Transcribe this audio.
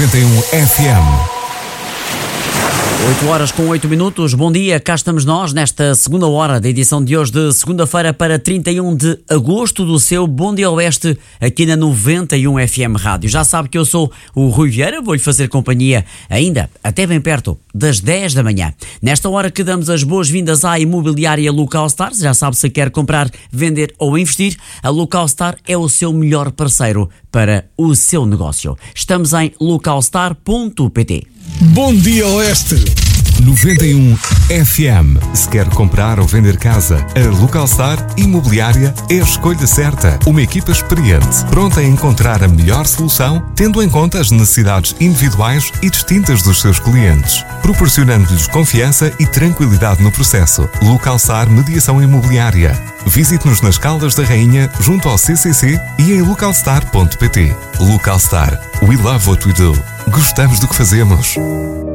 91 FM. 8h08. Bom dia, cá estamos nós nesta segunda hora da edição de hoje de segunda-feira para 31 de agosto do seu Bom Dia Oeste aqui na 91 FM Rádio. Já sabe que eu sou o Rui Vieira, vou-lhe fazer companhia ainda até bem perto das 10 da manhã. Nesta hora que damos as boas-vindas à imobiliária Localstar, já sabe, se quer comprar, vender ou investir, a Localstar é o seu melhor parceiro para o seu negócio. Estamos em localstar.pt. Bom Dia Oeste 91 FM. Se quer comprar ou vender casa, a Localstar Imobiliária é a escolha certa. Uma equipa experiente, pronta a encontrar a melhor solução, tendo em conta as necessidades individuais e distintas dos seus clientes, proporcionando-lhes confiança e tranquilidade no processo. Localstar Mediação Imobiliária. Visite-nos nas Caldas da Rainha, junto ao CCC e em localstar.pt. Localstar. We love what we do. Gostamos do que fazemos.